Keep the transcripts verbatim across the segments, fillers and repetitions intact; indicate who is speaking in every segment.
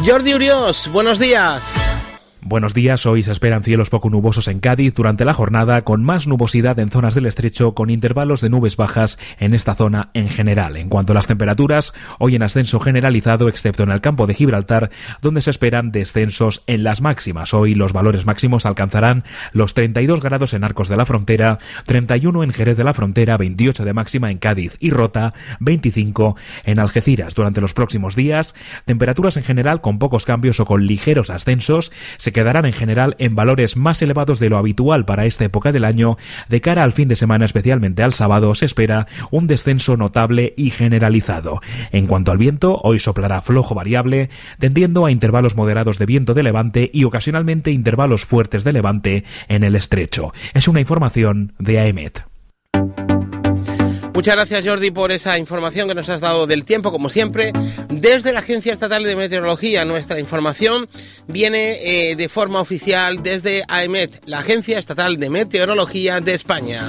Speaker 1: Jordi Uriós, buenos días.
Speaker 2: Buenos días, hoy se esperan cielos poco nubosos en Cádiz durante la jornada, con más nubosidad en zonas del estrecho, con intervalos de nubes bajas en esta zona en general. En cuanto a las temperaturas, hoy en ascenso generalizado, excepto en el campo de Gibraltar, donde se esperan descensos en las máximas. Hoy los valores máximos alcanzarán los treinta y dos grados en Arcos de la Frontera, treinta y uno en Jerez de la Frontera, veintiocho de máxima en Cádiz y Rota, veinticinco en Algeciras. Durante los próximos días, temperaturas en general con pocos cambios o con ligeros ascensos, se quedarán en general en valores más elevados de lo habitual para esta época del año. De cara al fin de semana, especialmente al sábado, se espera un descenso notable y generalizado. En cuanto al viento, hoy soplará flojo variable, tendiendo a intervalos moderados de viento de levante y ocasionalmente intervalos fuertes de levante en el estrecho. Es una información de AEMET.
Speaker 1: Muchas gracias, Jordi, por esa información que nos has dado del tiempo, como siempre. Desde la Agencia Estatal de Meteorología, nuestra información viene eh, de forma oficial desde AEMET, la Agencia Estatal de Meteorología de España.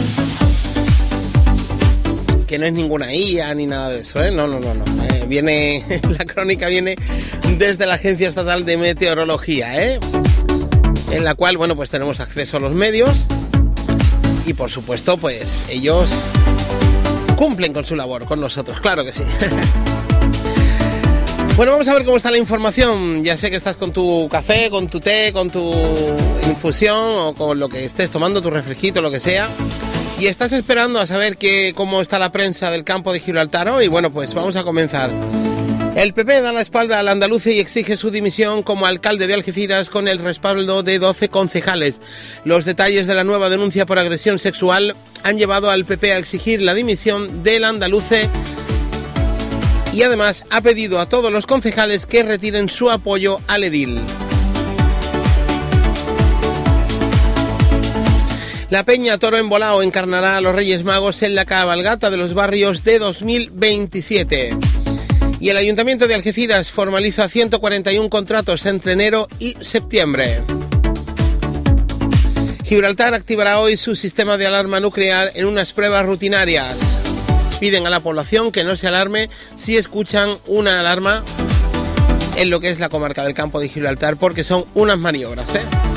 Speaker 1: Que no es ninguna I A ni nada de eso, ¿eh? No, no, no, no. Eh, viene, la crónica viene desde la Agencia Estatal de Meteorología, ¿eh? En la cual, bueno, pues tenemos acceso a los medios y, por supuesto, pues ellos cumplen con su labor, con nosotros, claro que sí. Bueno, vamos a ver cómo está la información. Ya sé que estás con tu café, con tu té, con tu infusión o con lo que estés tomando, tu refresquito, lo que sea, y estás esperando a saber que, cómo está la prensa del campo de Gibraltar hoy. Bueno, pues vamos a comenzar. El P P da la espalda al andaluce y exige su dimisión como alcalde de Algeciras con el respaldo de doce concejales. Los detalles de la nueva denuncia por agresión sexual han llevado al P P a exigir la dimisión del andaluce y además ha pedido a todos los concejales que retiren su apoyo al edil. La Peña Toro Embolao encarnará a los Reyes Magos en la cabalgata de los barrios de dos mil veintisiete. Y el Ayuntamiento de Algeciras formaliza ciento cuarenta y uno contratos entre enero y septiembre. Gibraltar activará hoy su sistema de alarma nuclear en unas pruebas rutinarias. Piden a la población que no se alarme si escuchan una alarma en lo que es la comarca del campo de Gibraltar, porque son unas maniobras, ¿eh?